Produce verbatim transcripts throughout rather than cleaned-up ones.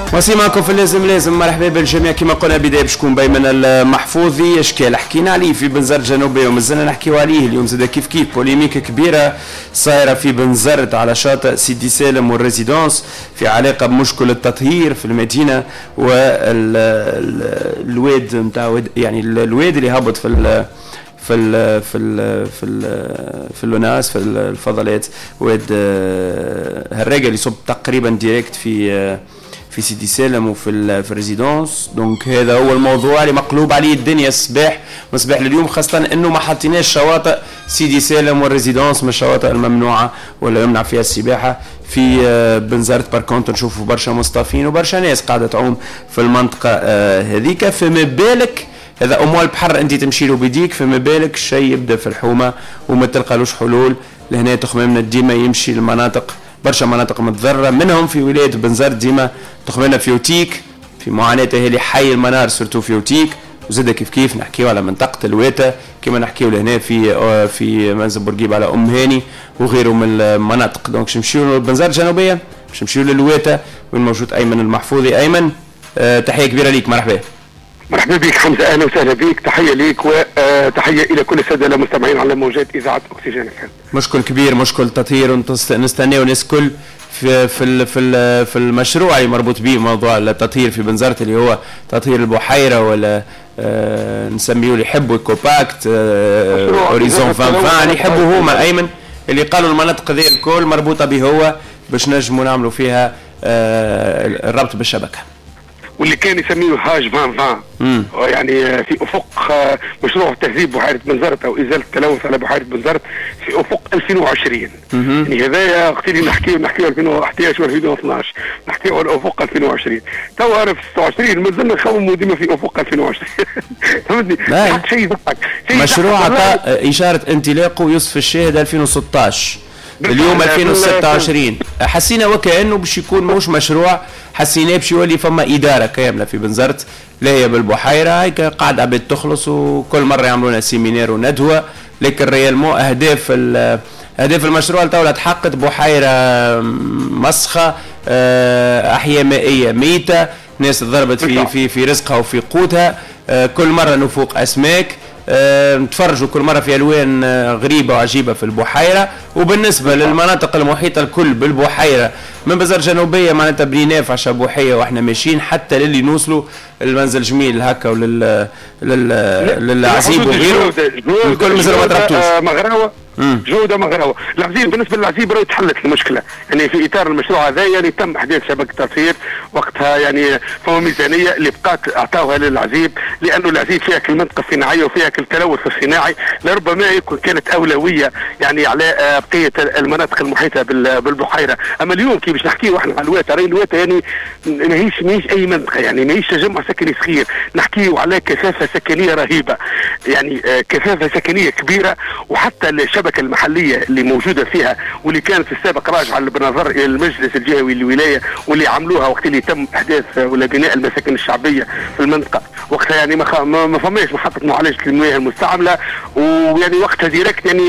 وسي معكم في اللازم لازم. مرحبا بالجميع. كما قلنا بداية باش تكون بيمن المحفوظي اشكال حكينا عليه في بنزرت جنوبية ومازلنا نحكيو عليه اليوم زاد كيف كيف بوليميك كبيرة صايرة في بنزرت على شاطئ سيدي سالم والريزيدونس في علاقة بمشكل التطهير في المدينة والواد نتاع يعني الواد اللي هبط في ال في ال في ال في ال في اللوناس في الفضلات واد هالراجل يصب تقريبا ديريكت في في سيدي سالم وفي في الريزيدونس. دونك هذا هو الموضوع اللي مقلوب عليه الدنيا الصباح وصباح لليوم، خاصة انه ما حطيناش شواطئ سيدي سالم والريزيدونس من الشواطئ الممنوعة ولا يمنع فيها السباحة. في بنزرت باركونت نشوفوا برشا مصطافين وبرشا ناس قاعدة تعوم في المنطقة هذيك. فما بالك هذا اموال البحر انت تمشي له بديك، فما بالك الشيء يبدا في الحومة وما تلقالوش حلول. لهنا تخمامنا ديما يمشي المناطق برشا مناطق متضررة منهم في ولاية بنزرت، ديما تخمامنا في اوتيك في معاناة اهالي حي المنار سورتو في اوتيك، وزاد كيف كيف نحكيو على منطقة الواتا كما نحكيو لهنا في في منزل بورقيب على ام هاني وغيره من المناطق. دونك باش نمشيو لبنزرت الجنوبية باش نمشيو للواتا وين موجود ايمن المحفوظي. ايمن أه تحية كبيرة ليك. مرحبا. مرحبا بك حمزة، اهلا وسهلا بك. تحية ليك وتحية الى كل السادة المستمعين على موجات اذاعة اكسجين الحال. مشكل كبير، مشكل تطهير ونستناو الناس كل في في في في المشروع اللي مربوط به موضوع التطهير في بنزرت اللي هو تطهير البحيرة ولا آه نسميه اللي يحبوا كوباكت آه اوريزون ألفين وعشرين اللي يحبوا هما ايمن اللي قالوا المناطق ذي الكل مربوطة به هو باش نجموا نعملوا فيها آه الربط بالشبكة، واللي كان يسميه هاج ألفين وعشرين يعني في افق مشروع تهذيب بحيره بنزرت او ازاله التلوث على بحيره بنزرت في افق ألفين وعشرين. يعني هذايا اختي نحكي نحكي ألفين وأحد عشر ألفين واثناش نحكي على افق ألفين وعشرين. تو انا في ستة وعشرين مازلنا نخمموا ديما في افق ألفين وعشرين. فهمتني؟ شيء يضحك. مشروع عطاء اشاره انطلاقه يوسف الشاهد ألفين وستطاش اليوم ألفين وستة وعشرين. حسينا وكأنه باش يكون مش مشروع، حسينا باش يولي فما إدارة كاملة في بنزرت لا هي بالبحيرة هيك قاعد عباد تخلص وكل مرة يعملونا سيمينار وندوة. لكن ريالمو أهداف أهداف المشروع الطاولة تحققت بحيرة مسخة، أحياء مائية ميتة، ناس ضربت في في في رزقها وفي قوتها، كل مرة نفوق أسماك، أه نتفرجوا كل مرة في ألوان غريبة وعجيبة في البحيرة. وبالنسبة للمناطق المحيطة الكل بالبحيرة من بزر جنوبية معناتها بنيناه في عشبوحية واحنا ماشيين حتى للي نوصلوا المنزل جميل هكا ولل لل... للعزيب وغيره الكل مازال ما ضربتوش. مغراوة جودة مغراوة. العزيب بالنسبة للعزيب راه تحلت المشكلة يعني في إطار المشروع هذا يعني تم إحداث شبكة تطهير وقتها يعني فما ميزانية اللي بقات أعطاوها للعزيب لأنه العزيب فيها كل منطقة صناعية وفيها كل تلوث الصناعي لربما يكون كانت أولوية يعني على بقية المناطق المحيطة بالبحيرة. أما اليوم كي باش نحكيو احنا على الواتا، راهي الواتا يعني ماهيش ماهيش أي منطقة يعني ماهيش تجمع سكني صغير، نحكيو على كثافة سكنية رهيبة يعني كثافة سكنية كبيرة. وحتى الشبكة المحلية اللي موجودة فيها واللي كانت في السابق راجعة بنظر إلى المجلس الجهوي للولاية واللي عملوها وقت اللي تم إحداث ولا بناء المساكن الشعبية في المنطقة وقتها يعني ما ما فماش محطة معالجة المياه المستعملة، ويعني وقتها ديريكت يعني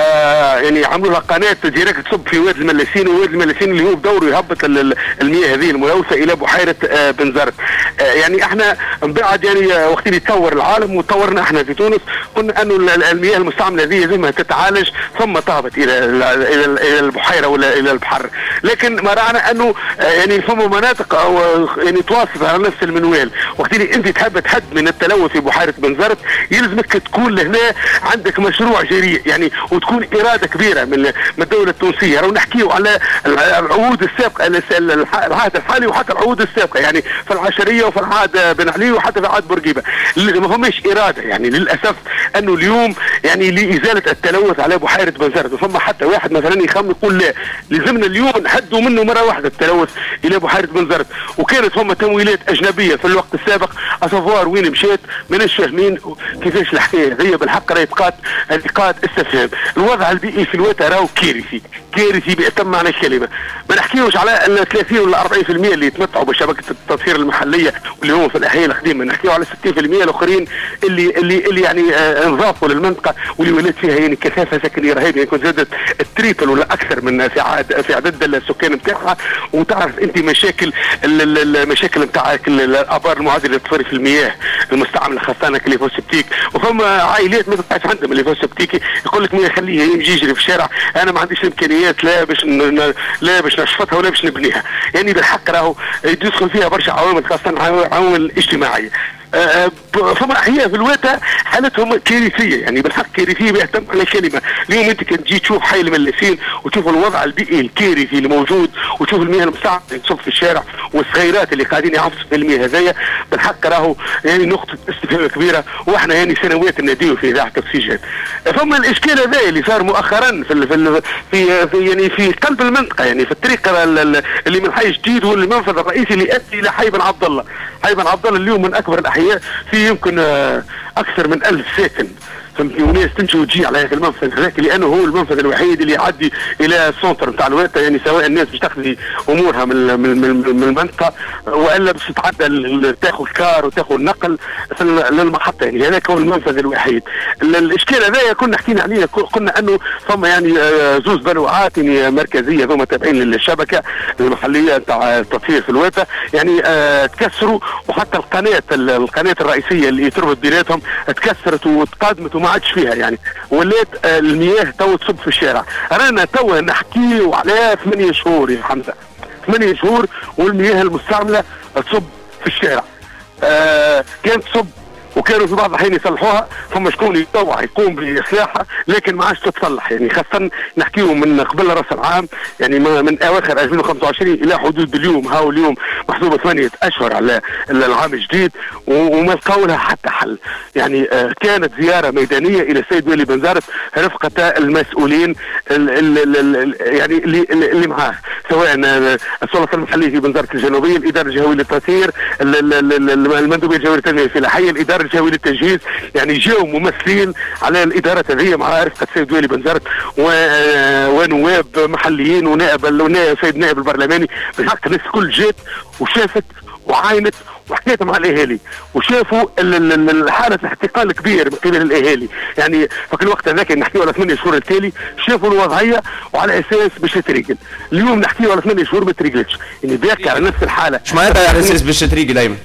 آه يعني عملوا لها قناة ديريكت تصب في واد الملاسين، وواد الملاسين اللي هو بدوره يهبط المياه هذه الملوثة إلى بحيرة آه بنزرت. آه يعني احنا من بعد يعني وقت اللي تطور العالم وتطورنا احنا في تونس قلنا انه المياه المستعملة هذه لازمها تتعالج ثم تهبط الى الى الى البحيرة ولا الى البحر. لكن ما رانا انه آه يعني فما مناطق او يعني تواصل على نفس المنوال. وقت اللي انت تحب تحد من التلوث في بحيرة بنزرت يلزمك تكون لهنا عندك مشروع جريء يعني وتكون إرادة كبيرة من من الدولة التونسية. راهو نحكيو على العهود السابقة العهد الحالي وحتى العهود السابقة يعني في العشرية وفي العهد بن علي وحتى في عهد بورقيبة ما فماش إرادة يعني للأسف أنه اليوم يعني لإزالة التلوث على بحيرة بنزرت. وفما حتى واحد مثلا يخمم يقول لا لازمنا اليوم نحدوا منه مرة واحدة التلوث إلى بحيرة بنزرت. وكانت فما تمويلات أجنبية في الوقت السابق أصفوا ريزرفوار وين مشيت ماناش فاهمين كيفاش الحكايه هذه بالحق راهي بقات بقات استفهام. الوضع البيئي في الوتا راهو كارثي كارثي بأتم معنى الكلمه. ما نحكيوش على ان ثلاثين ولا أربعين بالمئة اللي يتمتعوا بشبكه التطهير المحليه واللي هم في الاحياء القديمه، نحكيو على ستين بالمئة الاخرين اللي اللي اللي يعني آه انضافوا للمنطقه واللي ولات فيها يعني كثافه سكنيه رهيبه، يكون يعني زادت التريبل ولا اكثر من في عدد في عدد السكان نتاعها. وتعرف انت مشاكل المشاكل نتاع الابار المعادله لتصريف المياه المستعمله خاصه كليفوسبتيك، وفما عائلات ما تبقاش عندهم الليفوسبتيك يقول لك ما يخليه يجي يجري في الشارع، انا ما عنديش امكانيات لا باش لا باش نشفطها ولا باش نبنيها. يعني بالحق راهو يدخل فيها برشا عوامل خاصه عوامل اجتماعيه. فما احياء في الواتا حالتهم كارثيه، يعني بالحق كارثيه بيهتم على كلمه. اليوم انت كنت تجي تشوف حي الملاسين وتشوف الوضع البيئي الكارثي اللي موجود وتشوف المياه المستعمله اللي تصب في الشارع والصغيرات اللي قاعدين يعفصوا في المياه هذايا، بالحق راهو يعني نقطه استفهام كبيره، واحنا يعني سنوات نديو في اذاعه الاكسجين. فما الاشكال هذا اللي صار مؤخرا في في في, في يعني في قلب المنطقه، يعني في الطريق اللي من حي جديد والمنفذ الرئيسي اللي يؤدي الى حي بن عبد الله. حي بن عبد الله اليوم من اكبر الاحياء في يمكن اكثر من ألف ساكن، فهمتني، وناس تمشي وتجي على هذا المنفذ هذاك لانه هو المنفذ الوحيد اللي يعدي الى السونتر نتاع الواتا، يعني سواء الناس باش تقضي امورها من من من المنطقه والا باش تتعدى تاخذ كار وتاخذ نقل للمحطه، يعني هذاك هو المنفذ الوحيد. الاشكال هذا كنا حكينا عليه، قلنا انه ثم يعني زوز بلوعات يعني مركزيه ذوما تابعين للشبكه المحليه نتاع التطهير في الواتا، يعني اه تكسروا، وحتى القناه القناه الرئيسيه اللي تربط بيناتهم تكسرت وتقادمت وما عادش فيها، يعني ولات المياه تو تصب في الشارع. رانا تو نحكيو على ثمانية شهور يا حمزه، ثمانية شهور والمياه المستعمله تصب في الشارع. آه كانت تصب وكانوا في بعض الاحيان يصلحوها، ثم شكون يتطوع يقوم باصلاحها، لكن ما عادش تتصلح. يعني خاصه نحكيو من قبل راس العام، يعني من اواخر ألفين وخمسة وعشرين الى حدود اليوم، هاو اليوم محسوبه ثمانيه اشهر على العام الجديد وما لقاو لها حتى حل. يعني كانت زياره ميدانيه الى السيد والي بنزرت رفقه المسؤولين يعني اللي اللي معاه، سواء السلطه المحليه في بنزرت الجنوبيه، الاداره الجهويه للتطهير، المندوبيه الجهويه للتنميه الفلاحيه، الاداره الجهويه للتجهيز، يعني جاوا ممثلين على الاداره هذه مع رفقه السيد والي بنزرت ونواب محليين ونائب السيد نائب البرلماني. بالحق الناس الكل جات وشافت وعاينت وحكيت مع الاهالي وشافوا حاله الاحتقان الكبير من قبل الاهالي. يعني في الوقت هذاك نحكيو على ثمانية شهور التالي شافوا الوضعيه وعلى اساس باش تتريقل. اليوم نحكيو على ثمانية شهور ما تريقلش، يعني باقي على نفس الحاله. اش معناتها على اساس باش تتريقل ايمن؟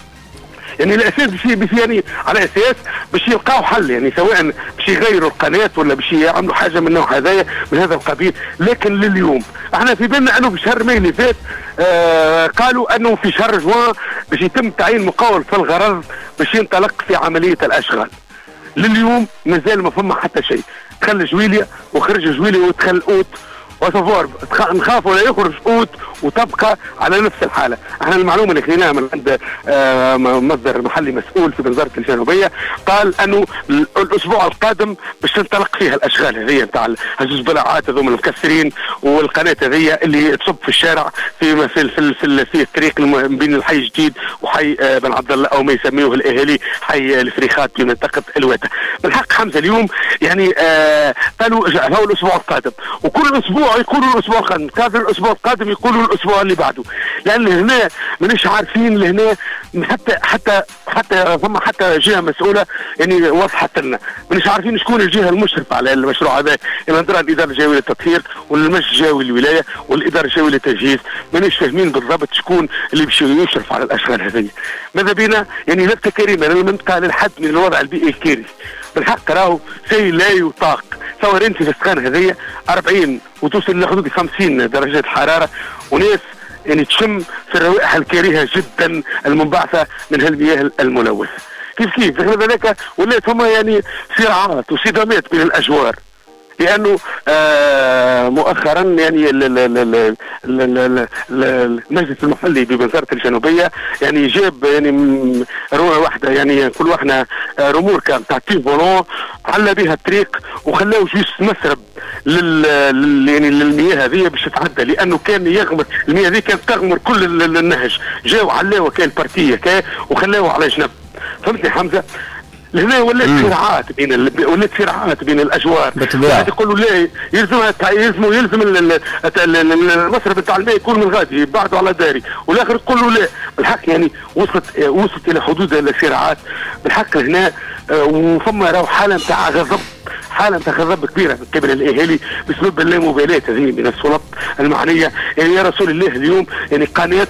يعني الاساس باش باش يعني على اساس باش يلقاو حل، يعني سواء باش يغيروا القناه ولا باش يعملوا حاجه من النوع هذايا من هذا القبيل. لكن لليوم احنا في بالنا انه في شهر ماي اللي فات آه قالوا انه في شهر جوان باش يتم تعيين مقاول في الغرض باش ينطلق في عمليه الاشغال. لليوم مازال ما فما حتى شيء. دخل جويليا وخرج جويليا ودخل اوت وصفور، نخاف ولا يخرج اوت وتبقى على نفس الحاله. احنا المعلومه اللي خليناها من عند آه مصدر محلي مسؤول في بنزرت الجنوبيه قال انه الاسبوع القادم باش تنطلق فيها الاشغال هذه نتاع هزوز بلاعات هذوما المكسرين والقناه هذه اللي تصب في الشارع في في في, في, في الطريق بين الحي الجديد وحي آه بن عبد الله او ما يسميوه الاهالي حي الفريخات في منطقه الواتا. بالحق حمزه اليوم يعني آه قالوا هو الاسبوع القادم، وكل اسبوع يقولوا الاسبوع القادم، كافر الاسبوع القادم يقولوا الاسبوع اللي بعده، لان هنا مانيش عارفين لهنا حتى حتى حتى فما حتى جهه مسؤوله يعني وضحت لنا، مانيش عارفين شكون الجهه المشرفه على المشروع هذا. يعني ندرى الاداره الجهويه للتطهير والمجلس الجهوي للولايه والاداره الجهويه للتجهيز، مانيش فاهمين بالضبط شكون اللي باش يشرف على الاشغال هذه. ماذا بينا يعني لفته كريمه للمنطقه للحد من الوضع البيئي الكارثي. بالحق راهو شيء لا يطاق. تصور انت في السخان هذيا أربعين وتوصل لحدود خمسين درجه حراره، وناس يعني تشم في الروائح الكريهه جدا المنبعثه من هالمياه الملوثه. كيف كيف غير ذلك ولات هما يعني صراعات وصدامات بين الاجوار، لانه آه مؤخرا يعني المجلس المحلي بوزاره الجنوبيه يعني جاب يعني روح واحده، يعني كل واحده رموركه نتاع تيف فولون على بها الطريق وخلاو جوست مسرب لل يعني للمياه هذه باش تتعدى، لانه كان يغمر المياه هذه كانت تغمر كل النهج. جاوا علاوه كان بارتيه وخلاوه على جنب. فهمتني حمزه؟ هنا ولات صراعات بين ال... ولات صراعات بين الاجوار. واحد يقولوا لا يلزم يلزم يلزم المصرف بتاع الماء يكون من غادي يبعدوا على داري، والاخر يقولوا لا. بالحق يعني وصلت وصلت الى حدود الصراعات بالحق هنا. وفما راهو حاله نتاع غضب، حاله نتاع غضب كبيره من قبل الاهالي بسبب اللامبالاه هذه من السلطات المعنيه. يعني يا رسول الله اليوم يعني قناه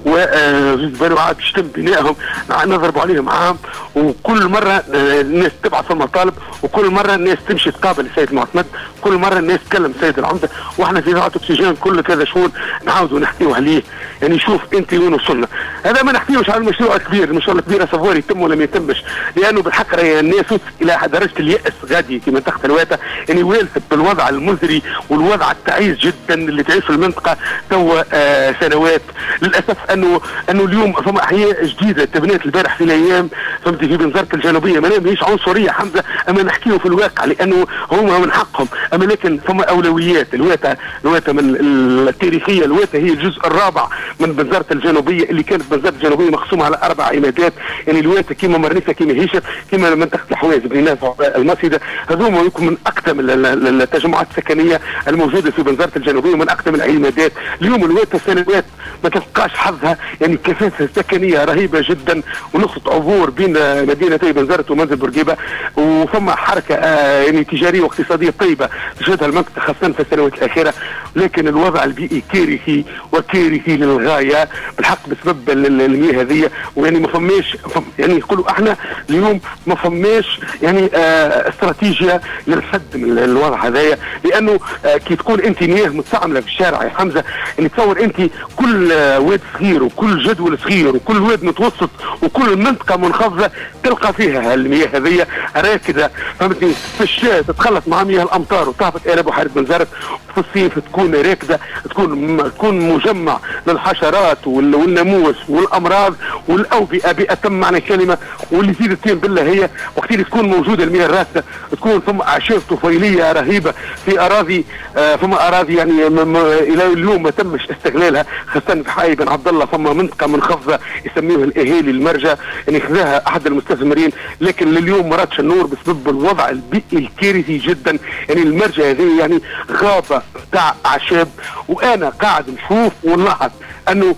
وزوج بنو عاد تم بنائهم نضربوا عليهم عام، وكل مره الناس تبعث المطالب، وكل مره الناس تمشي تقابل السيد معتمد، كل مره الناس تكلم السيد العمده، واحنا في اذاعه اكسجين كل كذا شهور نعاودوا نحكيوا عليه. يعني شوف انت وين وصلنا. هذا ما نحكيوش على المشروع الكبير، المشروع الكبير سافوار يتم ولا ما يتمش، لانه بالحق الناس الى درجه الياس غادي في منطقه الواتا. يعني والفت بالوضع المزري والوضع التعيس جدا اللي تعيش في المنطقه توا آه سنوات. للاسف انه انه اليوم فما احياء جديده تبنيت البارح في الايام فهمتي في بنزرت الجنوبيه، ما ماهيش عنصريه حمزه، اما نحكيه في الواقع لانه هم من حقهم. اما لكن فما اولويات. الواتا الواتا من التاريخيه، الواتا هي الجزء الرابع من بنزرت الجنوبيه اللي كانت بنزرت الجنوبيه مقسومه على اربع عمادات. يعني الواتا كيما مرنيسه كيما هيشر كيما منطقه الحواجب بناس المصيده، هذوما يكون من اقدم التجمعات السكنيه الموجوده في بنزرت الجنوبيه ومن اقدم العمادات. اليوم الواتا سنوات ما تلقاش حظها، يعني كثافه سكنيه رهيبه جدا ونقطه عبور بين مدينتي بنزرت ومنزل بورقيبه، وفما حركه آه يعني تجاريه واقتصاديه طيبه تشهدها المنطقه خاصه في السنوات الاخيره. لكن الوضع البيئي كارثي وكارثي للغايه بالحق بسبب المياه هذه. ويعني ما فماش يعني يقولوا احنا اليوم ما فماش يعني آه استراتيجيه للحد من الوضع هذايا، لانه آه كي تكون انت مياه مستعمله في الشارع يا حمزه، اللي تصور انت كل آه واد صغير وكل جدول صغير وكل واد متوسط وكل منطقه منخفضه تلقى فيها المياه هذه راكده فهمتني. في الشتاء تتخلط مع مياه الامطار وتهبط الى بحيره بنزرت، في الصيف تكون راكده، تكون تكون مجمع للحشرات والناموس والامراض والاوبئه باتم معنى الكلمه. واللي يزيد التين بالله هي وقت اللي تكون موجوده المياه الراكده تكون ثم اعشاب طفيليه رهيبه في اراضي آه فما اراضي يعني الى اليوم ما تمش استغلالها، خاصه في حي بن عبد الله فما منطقه منخفضه يسميوها الاهالي المرجى، يعني خذاها احد المستثمرين. لكن لليوم ما راتش النور بسبب الوضع البيئي الكارثي جدا. يعني المرجى هذه يعني غابه تاع اعشاب، وانا قاعد نشوف ونلاحظ انه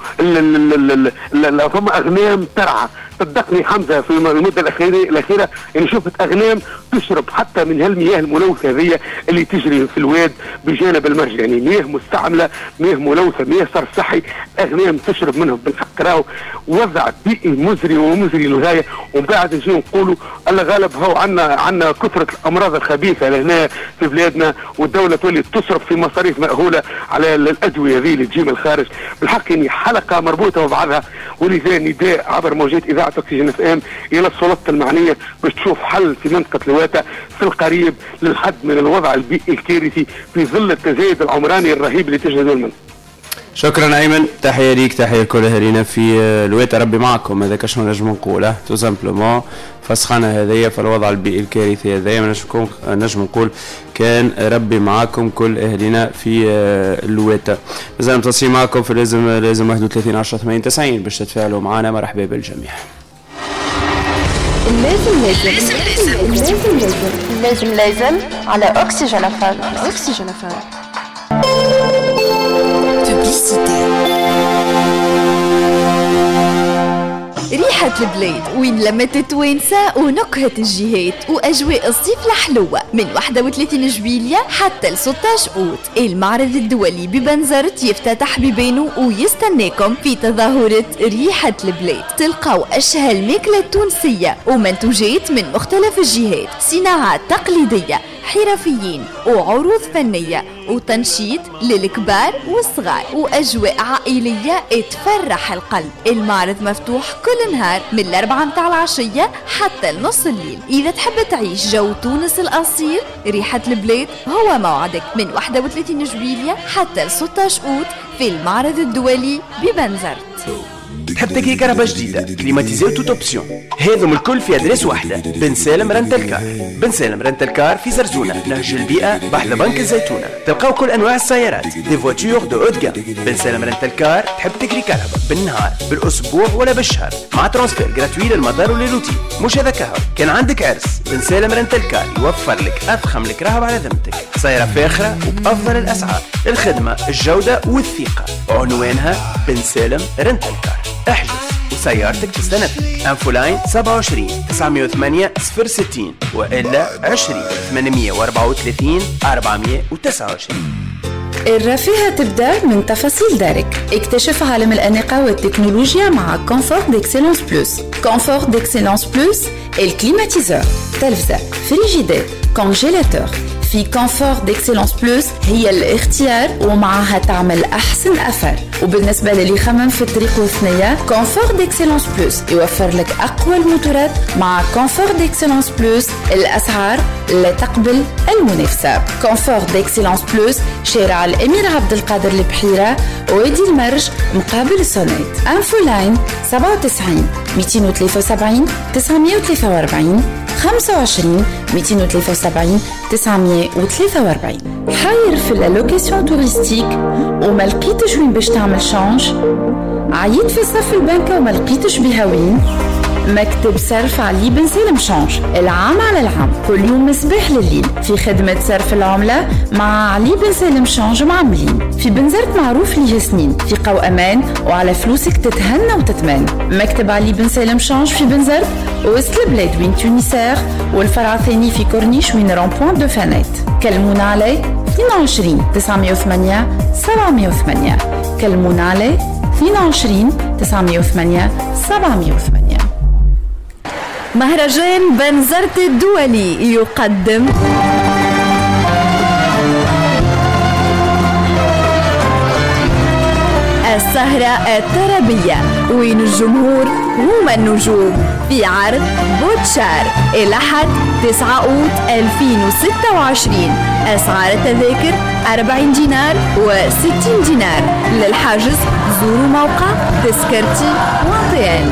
فما اغنام ترعى. صدقني حمزه في المده الاخيره الاخيره يعني شفت اغنام تشرب حتى من هالمياه الملوثه هذه اللي تجري في الواد بجانب المرجى. يعني مياه مستعمله، مياه ملوثه، مياه صرف صحي، اغنام تشرب منهم. بالحق راهو وضع بيئي مزري ومزري للغايه. ومن بعد نجي نقولوا الله غالب هو عندنا عندنا كثره الامراض الخبيثه لهنا في بلادنا، والدوله تولي تصرف في مصاريف مأهوله على الادويه هذه اللي تجي من الخارج. بالحق يعني حلقه مربوطه ببعضها. ولذا نداء عبر موجات اذاعه اكسجين اف ام الى السلطات المعنيه باش تشوف حل في منطقه الواتا في القريب للحد من الوضع البيئي الكارثي في ظل التزايد العمراني الرهيب اللي تشهده المنطقه. شكرا ايمن، تحيه ليك، تحيه لكل اهالينا في الواتا. ربي معكم، هذاك شنو نجم نقول تو سامبلومون فسخانه هذيا في الوضع البيئي الكارثي هذايا. نجم نجم نقول كان ربي معاكم كل اهالينا في الواتا. مازال متصلين معكم في لازم لازم واحد وثلاثين عشرة ثمانية وتسعين باش تتفاعلوا معنا. مرحبا بالجميع. لازم لازم لازم لازم لازم لازم لازم على أكسجين اف ام. أكسجين اف ام. ريحة البلاد وين لمت التوانسة ونكهة الجهات وأجواء الصيف الحلوة من واحد وثلاثين جويلية حتى ل ستة عشر أوت. المعرض الدولي ببنزرت يفتتح بيبانه ويستناكم في تظاهرة ريحة البلاد. تلقاو أشهى الماكلة التونسية ومنتوجات من مختلف الجهات، صناعات تقليدية، حرفيين وعروض فنية وتنشيط للكبار والصغار وأجواء عائلية تفرح القلب. المعرض مفتوح كل نهار من الأربعة متاع العشية حتى لنص الليل. إذا تحب تعيش جو تونس الأصيل ريحة البلاد هو موعدك من واحد وثلاثين جويلية حتى ل ستة عشر أوت في المعرض الدولي ببنزرت. تحب تكري كهرباء جديدة كليماتيزي وتوت اوبسيون، هذم الكل في ادريس واحدة. بن سالم رنتل كار. بن سالم رنتل كار في زرزونة نهج البيئة بحذا بنك الزيتونة. تلقاو كل انواع السيارات دي فواتور دو اود جام. بن سالم رنتل كار تحب تكري كهرباء بالنهار بالاسبوع ولا بالشهر مع ترانسفير جراتوي للمدار وللروتين. مش هذا كهو، كان عندك عرس بن سالم رنتل كار يوفر لك افخم الكراهب على ذمتك، سيارة فاخرة وبافضل الاسعار، الخدمة الجودة والثقة. عنوانها بن سالم رنتل كار. احجز وسيارتك تستنفذك. انفولاين سبعة وعشرين تسعمية وثمانية صفر ستين والا عشرين ثمانمية وأربعة وثلاثين أربعمية وتسعة وعشرين. الرفاهة تبدأ من تفاصيل دارك. اكتشف عالم الأناقة والتكنولوجيا مع كونفور ديكسيلونس بلوس. كونفور ديكسيلونس بلوس الكليماتيزور، تلفزة، فريجيدات، كونجيلاتور. في كونفور ديكسيلونس بلوس هي الاختيار ومعها تعمل أحسن أثر. وبالنسبة للي يخمم في الطريق والثنية، كونفور ديكسيلونس بلوس يوفر لك أقوى الموتورات. مع كونفور ديكسيلونس بلوس الأسعار لا تقبل المنافسة. كونفور ديكسيلونس بلوس شارع الأمير عبد القادر البحيرة وادي المرج مقابل سونيت. انفو لاين سبعة وتسعين مئتين وثلاثة وسبعين تسعمية وثلاثة وأربعين خمسة وعشرين مئتين وثلاثة وسبعين تسعمية وثلاثة وأربعين. حاير في اللوكاسيون توريستيك وما لقيتش وين باش تعمل شانج؟ عييت في صف البنكة وما لقيتش بها وين؟ مكتب صرف علي بن سالم شانج، العام على العام، كل يوم مصباح لليل في خدمة صرف العملة مع علي بن سالم شانج معملين. في بنزرت معروف ليه سنين، ثقة وأمان وعلى فلوسك تتهنى وتتمان. مكتب علي بن سالم شانج في بنزرت وسط البلاد وين تونسير، والفرع الثاني في كورنيش وين رامبوان دو فانيت. كلمونا علي اثنين وعشرين تسعمية وثمانية سبعمية وثمانية. كلمونا علي اثنين وعشرين تسعمية وثمانية سبعمية وثمانية. مهرجان بنزرت الدولي يقدم السهرة الطربية وين الجمهور هم النجوم في عرض بوتشار الأحد تسعة أوت ألفين وستة وعشرين. أسعار التذاكر أربعين دينار وستين دينار. للحجز زوروا موقع تذكرتي وطيان.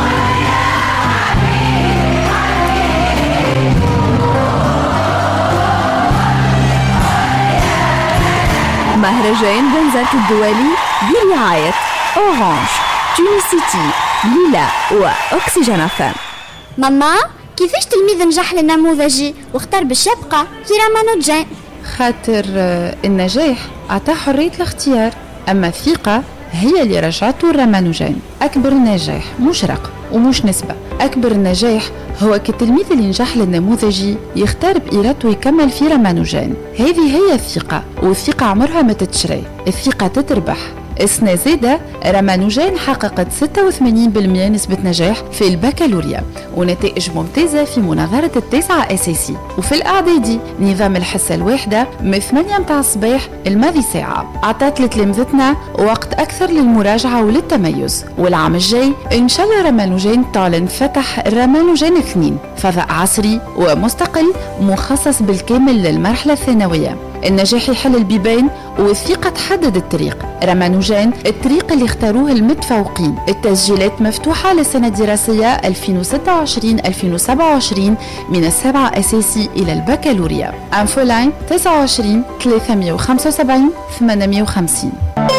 مهرجان بنزرت الدولي برعاية أورانج، تونسيتي، ليلا وأكسجين أفام. ماما كيفاش تلميذ نجح للنموذجي واختار باش يبقى في رامانوجان؟ خاطر النجاح أعطاه حرية الاختيار، أما الثقة هي اللي رجعته الرامانوجان. أكبر نجاح مش رقم ومش نسبة، أكبر النجاح هو كالتلميذ اللي نجح للنموذجي يختار بإرادته ويكمل في رامانوجان. هذه هي الثقة، والثقة عمرها ما تتشري، الثقة تتربح. السنة زادة رامانوجان حققت ستة وثمانين بالمئة نسبة نجاح في البكالوريا ونتائج ممتازة في مناظرة التاسعة أساسي. وفي الإعدادي نظام الحصة الواحدة من ثمانية متاع الصباح الماضي ساعة عطات لتلامذتنا وقت أكثر للمراجعة وللتميز. والعام الجاي إن شاء الله رامانوجان تعلن فتح رامانوجان اثنين، فضاء عصري ومستقل مخصص بالكامل للمرحلة الثانوية. النجاح يحل البيبان والثقة تحدد الطريق. رامانوجان الطريق اللي اختاروه المتفوقين. التسجيلات مفتوحة للسنة الدراسية ألفين وستة وعشرين ألفين وسبعة وعشرين من السابعة أساسي إلى البكالوريا. انفولاين تسعة وعشرين ثلاثمية وخمسة وسبعين ثمانمية وخمسين.